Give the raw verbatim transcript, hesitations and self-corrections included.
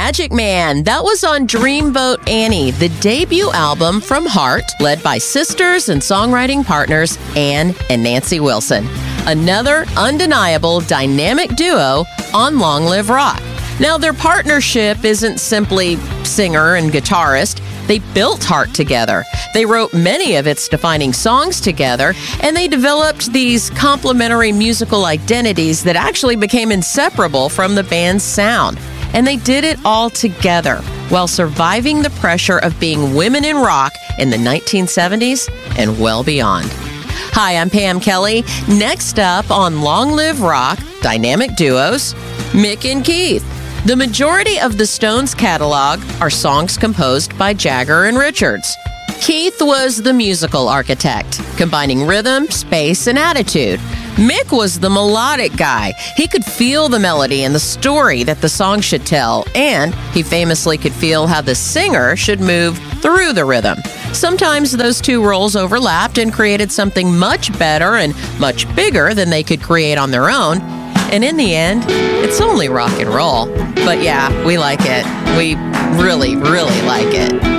Magic Man. That was on Dreamboat Annie, the debut album from Heart, led by sisters and songwriting partners Ann and Nancy Wilson. Another undeniable dynamic duo on Long Live Rock. Now, their partnership isn't simply singer and guitarist. They built Heart together. They wrote many of its defining songs together, and they developed these complementary musical identities that actually became inseparable from the band's sound. And they did it all together while surviving the pressure of being women in rock in the nineteen seventies and well beyond. Hi, I'm Pam Kelly. Next up on Long Live Rock, dynamic duos, Mick and Keith. The majority of the Stones' catalog are songs composed by Jagger and Richards. Keith was the musical architect, combining rhythm, space, and attitude. Mick was the melodic guy. He could feel the melody and the story that the song should tell, and he famously could feel how the singer should move through the rhythm. Sometimes those two roles overlapped and created something much better and much bigger than they could create on their own. And in the end, it's only rock and roll. But yeah, we like it. We really, really like it.